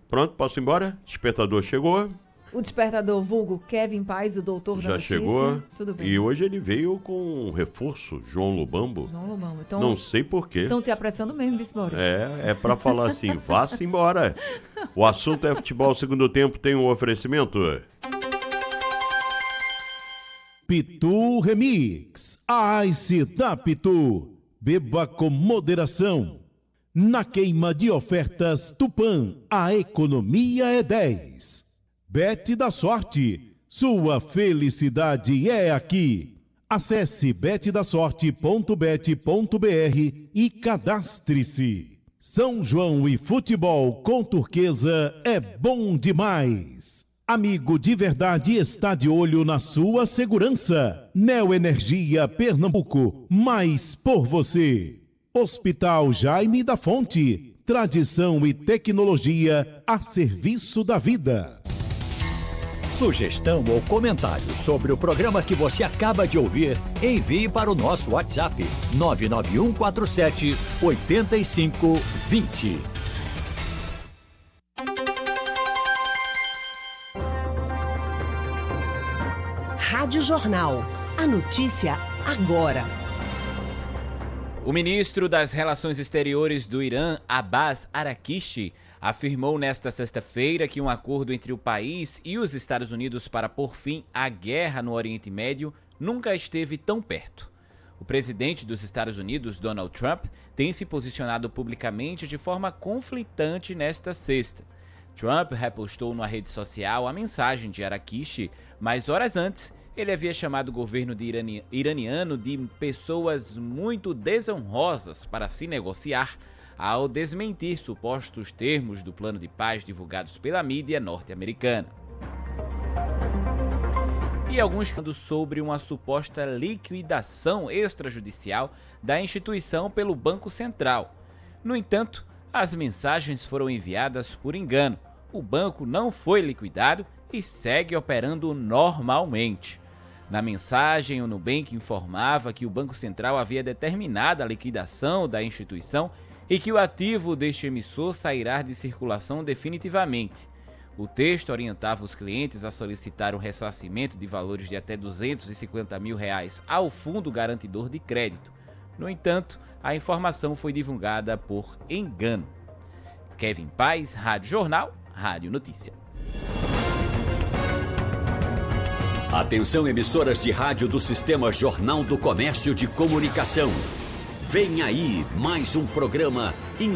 Pronto, posso ir embora? Despertador chegou. O despertador vulgo Kevin Paz, o doutor da notícia. Já chegou. Tudo bem. E hoje ele veio com um reforço, João Lubambo. João Lubambo. Então, não sei porquê. Estão te apressando mesmo, Vice Boris. É pra falar assim, vá-se embora. O assunto é futebol. Segundo tempo tem um oferecimento. Pitu Remix. Ice da Pitu. Beba com moderação. Na queima de ofertas Tupã, a economia é 10. Bet da Sorte, sua felicidade é aqui. Acesse betdasorte.bet.br e cadastre-se. São João e futebol com Turquesa é bom demais. Amigo de verdade está de olho na sua segurança. Neoenergia Pernambuco, mais por você. Hospital Jaime da Fonte, tradição e tecnologia a serviço da vida. Sugestão ou comentário sobre o programa que você acaba de ouvir, envie para o nosso WhatsApp 99147 8520. Rádio Jornal. A notícia agora. O ministro das Relações Exteriores do Irã, Abbas Araghchi, afirmou nesta sexta-feira que um acordo entre o país e os Estados Unidos para pôr fim à guerra no Oriente Médio nunca esteve tão perto. O presidente dos Estados Unidos, Donald Trump, tem se posicionado publicamente de forma conflitante nesta sexta. Trump repostou na rede social a mensagem de Araghchi, mas horas antes ele havia chamado o governo iraniano de pessoas muito desonrosas para se negociar, ao desmentir supostos termos do plano de paz divulgados pela mídia norte-americana. E alguns falando sobre uma suposta liquidação extrajudicial da instituição pelo Banco Central. No entanto, as mensagens foram enviadas por engano. O banco não foi liquidado e segue operando normalmente. Na mensagem, o Nubank informava que o Banco Central havia determinado a liquidação da instituição e que o ativo deste emissor sairá de circulação definitivamente. O texto orientava os clientes a solicitar um ressarcimento de valores de até R$250 mil ao Fundo Garantidor de Crédito. No entanto, a informação foi divulgada por engano. Kevin Paz, Rádio Jornal, Rádio Notícia. Atenção, emissoras de rádio do Sistema Jornal do Comércio de Comunicação. Vem aí mais um programa